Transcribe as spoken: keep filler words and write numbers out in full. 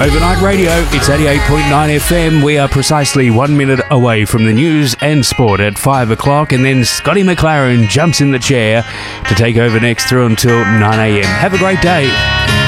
Overnight Radio, it's eighty-eight point nine F M. We are precisely one minute away from the news and sport at five o'clock, and then Scotty McLaren jumps in the chair to take over next through until nine a.m. Have a great day.